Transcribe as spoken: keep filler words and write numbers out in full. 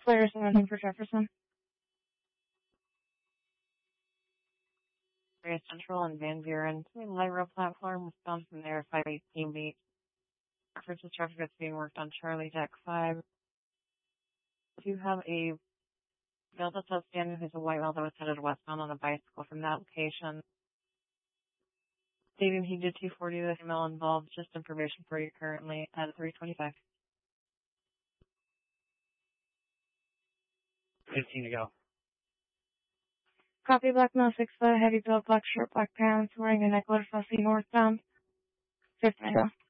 Clear seventeen for Jefferson. Area Central and Van Buren. Light rail platform was found from there, five eighteen beat. Reference to traffic that's being worked on Charlie Deck five. If you have a male that's outstanding who's a white male that was headed westbound on a bicycle from that location, stating he did two forty with a male involved, just information for you currently at three twenty-five. fifteen to go. Copy, black male, six foot, heavy build, black shirt, black pants, wearing a necklace, fussy northbound. fifteen to go.